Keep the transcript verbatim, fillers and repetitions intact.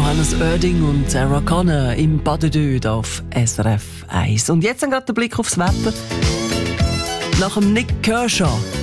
Johannes Oerding und Sarah Connor im Badedüd auf S R F eins. Und jetzt dann gerade der Blick aufs Wetter. Nach dem Nick Kershaw